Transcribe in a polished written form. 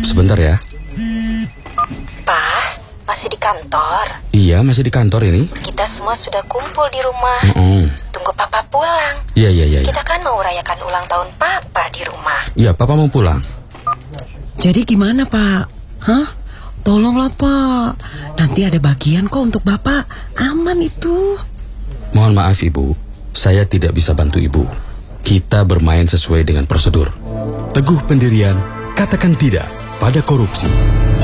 sebentar ya. Pak, masih di kantor? Iya, masih di kantor ini. Kita semua sudah kumpul di rumah. Tunggu Papa pulang. Iya. Kita kan mau rayakan ulang tahun Papa di rumah. Iya, Papa mau pulang. Jadi gimana, Pak? Hah? Tolonglah, Pak. Nanti ada bagian kok untuk Bapak. Aman itu. Mohon maaf, Ibu. Saya tidak bisa bantu Ibu. Kita bermain sesuai dengan prosedur. Teguh pendirian, katakan tidak pada korupsi.